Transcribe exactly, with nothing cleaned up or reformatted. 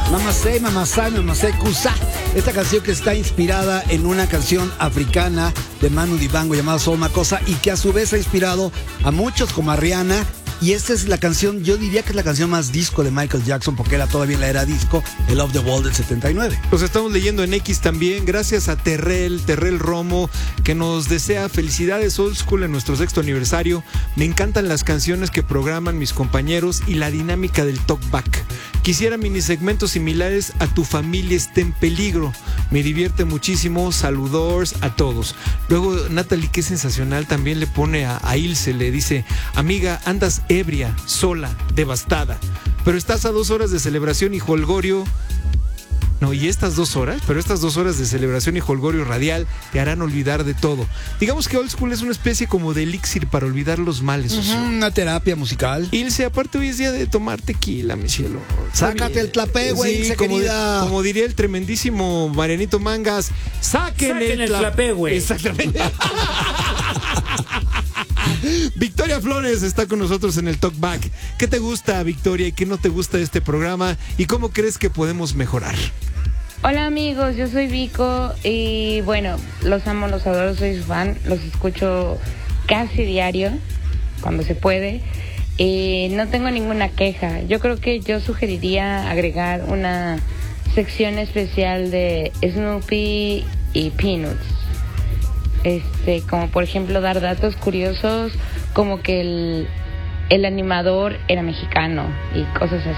Mamasei, Mamasai, Mamasei Kusa. Esta canción que está inspirada en una canción africana de Manu Dibango llamada Soul Makossa y que a su vez ha inspirado a muchos como a Rihanna. Y esta es la canción, yo diría que es la canción más disco de Michael Jackson porque era todavía en la era disco, el Love the Wall del setenta y nueve. Los estamos leyendo en X también, gracias a Terrell, Terrell Romo, que nos desea felicidades Old School en nuestro sexto aniversario. Me encantan las canciones que programan mis compañeros y la dinámica del talkback. Quisiera mini segmentos similares a Tu familia está en peligro. Me divierte muchísimo, saludos a todos. Luego Natalie, que es sensacional, también le pone a, a Ilse, le dice: amiga, andas ebria, sola, devastada, pero estás a dos horas de celebración y jolgorio. No, y estas dos horas, pero estas dos horas de celebración y jolgorio radial te harán olvidar de todo. Digamos que Old School es una especie como de elixir para olvidar los males. Uh-huh, una terapia musical. Ilse, aparte hoy es día de tomar tequila, mi cielo. Sácate el tlapé, güey, sí, Ilse, como, querida. como diría el tremendísimo Marianito Mangas, saquen, Saquen el, el tlapé, güey. Exactamente. Victoria Flores está con nosotros en el Talkback. ¿Qué te gusta, Victoria, y qué no te gusta de este programa? ¿Y cómo crees que podemos mejorar? Hola amigos, yo soy Vico y bueno, los amo, los adoro, soy su fan, los escucho casi diario, cuando se puede, y no tengo ninguna queja. Yo creo que yo sugeriría agregar una sección especial de Snoopy y Peanuts. Este, como por ejemplo dar datos curiosos, como que el, el animador era mexicano y cosas así.